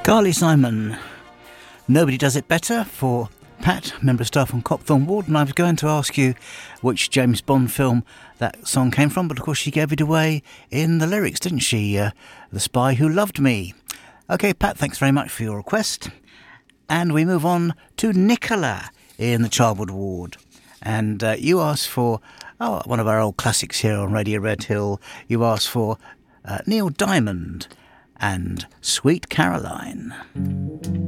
Carly Simon, Nobody Does It Better, for Pat, member of staff on Copthorne Ward, and I was going to ask you which James Bond film that song came from, but of course she gave it away in the lyrics, didn't she? The Spy Who Loved Me. OK, Pat, thanks very much for your request. And we move on to Nicola in the Childwood Ward. And you asked for one of our old classics here on Radio Red Hill. You asked for Neil Diamond and Sweet Caroline.